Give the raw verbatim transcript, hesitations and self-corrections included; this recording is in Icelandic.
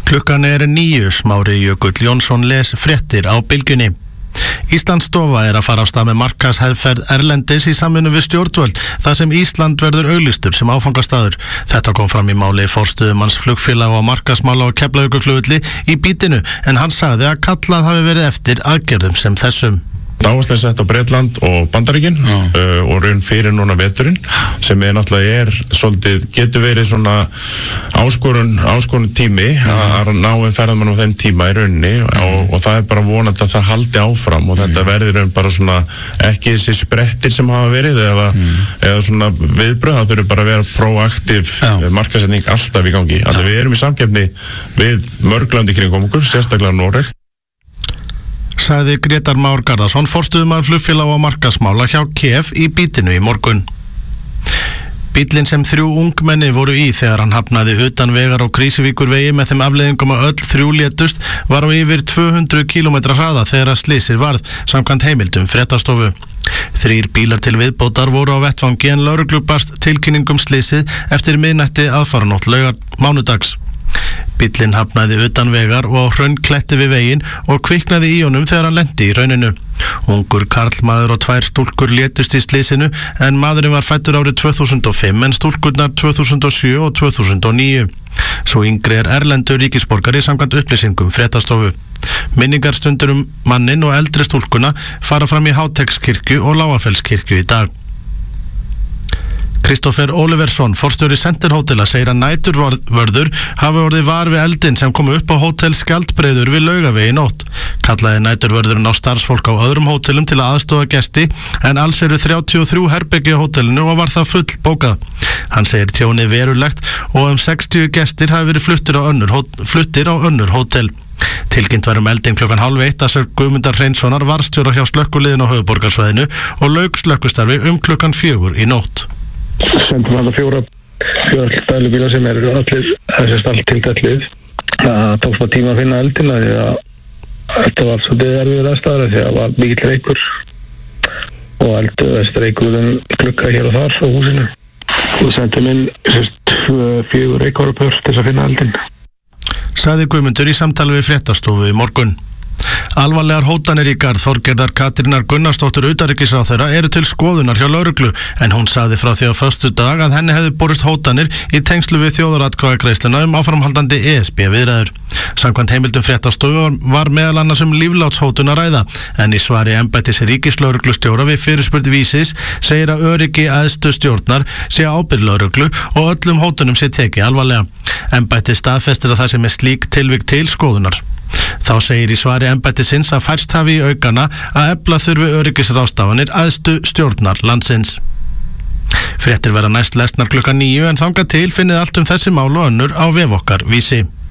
Klukkan er níu, Smári Jökull Jónsson les fréttir á Bylgjunni. Íslandsstofa er að fara af stað með markaðsherferð erlendis í samvinnu við stjórnvöld, þar sem Ísland verður auglýstur sem áfangastaður. Þetta kom fram í máli forstöðumanns flugfélaga og markaðsmála á Keflavíkurflugvelli í Bítinu, en hann sagði að kallað hafi verið eftir aðgerðum sem þessum. Áhersla sett á Bretland og Bandaríkin uh, og raun fyrir núna veturinn sem er náttúrulega er svolítið, getur verið svona áskorun, áskorun tími að ná um ferðamann á þeim tíma í rauninni og, og það er bara vonandi að það haldi áfram og þetta verður raun bara svona ekki þessi sprettir sem hafa verið eða, mm. eða svona viðbröð, það þurfi bara að vera proaktiv markaðssetning alltaf í gangi. Þannig við erum í samkeppni við mörglandi kringum okkur, sérstaklega Noreg. Sagði Grétar Már Garðarsson, forstöðumaður flugfélaga og markaðsmála hjá K F í Bítinu í morgun. Bíllinn sem þrjú ungmenni voru í þegar hann hafnaði utan vegar á Krýsuvíkurvegi með þeim afleiðingum að öll þrjú létust var á yfir tvö hundruð kílómetra hraða þegar að slysið varð, samkvæmt heimildum fréttastofu. Þrír bílar til viðbótar voru á vettvangi en lögreglu barst tilkynningum slysið eftir miðnætti aðfaranótt laugar mánudags. Bíllinn hafnaði utan vegar og hraunkletti við veginn og kviknaði í honum þegar hann lenti í hrauninu. Ungur karlmaður og tvær stúlkur létust í slysinu en maðurinn var fæddur árið tvö þúsund og fimm en stúlkurnar tvö þúsund og sjö og tvö þúsund og níu. Svo yngri er erlendur ríkisborgari samkvæmt upplýsingum fréttastofu. Minningarstundur um manninn og eldri stúlkuna fara fram í Háteigskirkju og Lágafellskirkju í dag. Kristoffer Oliversson, forstjóri Senterhótela, segir að næturvörður hafi orðið var við eldinn sem kom upp á hótel Skjaldbreiður við Laugavegi í nótt. Kallaði næturvörðurinn á starfsfólk á öðrum hótelum til að aðstoða gesti en alls eru þrjátíu og þrjú herbergi á hótelinu og var það full bókað. Hann segir tjónið verulegt og um sextíu gestir hafi verið fluttir á önnur, fluttir á önnur hótel. Tilkynnt var um eldinn klukkan hálf eitt að sögn Guðmundar Hreinssonar varðstjóra hjá slökkviliðinu á höfuðborgarsvæðinu og lauk slökkvistarfi um klukkan fjögur í nótt. Sendum hann að fjóra fjóra dælubíla sem eru allir þessast allt til dællið. Það tókst bara tíma að finna eldina því að þetta var svolítið erfiður aðstæður því að það var mikill reykur og eldu þessi reykur um glugga hér og þar á húsinu. Og sendum inn fjögur reykárupör til að finna eldin. Sagði Guðmundur í samtali við fréttastofu í morgun. Alvarlegar hótanir í garð Þorgerðar Katrínar Gunnarsdóttur utanríkisráðherra eru til skoðunar hjá lögreglu en hún sagði frá því á föstudag að henni hefði borist hótanir í tengslu við þjóðaratkvæðagreiðsluna um áframhaldandi E S B viðræður. Samkvæmt heimildum fréttastofu var meðal annars um líflátshótun að ræða en í svari embættis ríkislögreglustjóra við fyrirspurn Vísis segir að öryggi æðstu stjórnar sé ábyrgð lögreglu og öllum hótunum sé tekið alvarlega. Embættið staðfestir að það sé með slík tilvik til skoðunar. Þá segir í svari embættisins að færst hafi í aukana að efla þurfi öryggisráðstafanir æðstu stjórnar landsins. Fréttir verða næst lesnar klukkan níu en þangað til finnið allt um þessi mál og önnur á vef okkar Vísi.